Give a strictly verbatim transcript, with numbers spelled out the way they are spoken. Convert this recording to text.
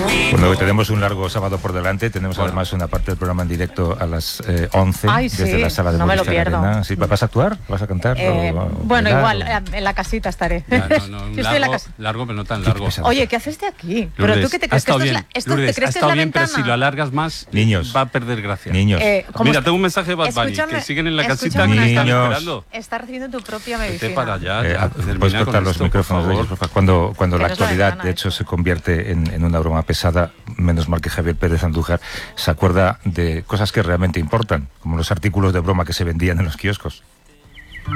Bueno, hoy tenemos un largo sábado por delante. Tenemos bueno. además una parte del programa en directo a las eh, once Ay, desde sí, la sala de no me lo pierdo. Arena. ¿Sí? ¿Vas a actuar? ¿Vas a cantar? Eh, o, o bueno, bailar, igual, o... en la casita estaré. Ya, no, no, Yo largo, estoy en la casa. largo, pero no tan largo. Oye, ¿qué haces de aquí? Lourdes, ¿Pero tú qué te crees? Ha estado que esto bien, es la, esto, Lourdes, ¿te crees ha que es estado la bien, ventana? pero si lo alargas más, Niños. va a perder gracia. Niños. Eh, Mira, tengo un mensaje de Bad Bunny, que siguen en la casita y Niños. están esperando. Está recibiendo tu propia medicina. Vete para allá. Eh, Ya, puedes cortar los esto, micrófonos por de ellos, por favor. Cuando, cuando la no es la actualidad, ventana, de hecho, esto. se convierte en, en una broma pesada, menos mal que Javier Pérez Andújar se acuerda de cosas que realmente importan, como los artículos de broma que se vendían en los kioscos.